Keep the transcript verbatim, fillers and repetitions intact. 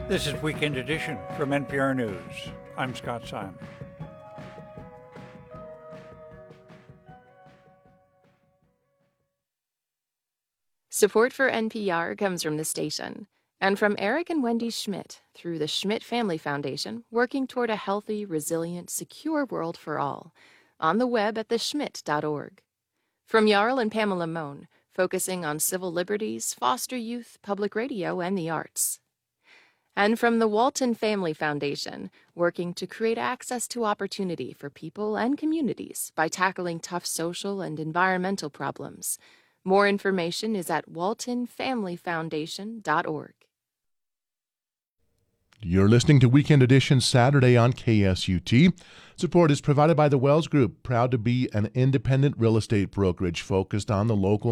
This is Weekend Edition from N P R News. I'm Scott Simon. Support for N P R comes from the station and from Eric and Wendy Schmidt through the Schmidt Family Foundation, working toward a healthy, resilient, secure world for all, on the web at the schmidt dot org. From Jarl and Pamela Mohn, focusing on civil liberties, foster youth, public radio, and the arts. And from the Walton Family Foundation, working to create access to opportunity for people and communities by tackling tough social and environmental problems. More information is at walton family foundation dot org. You're listening to Weekend Edition Saturday on K S U T. Support is provided by the Wells Group, proud to be an independent real estate brokerage focused on the local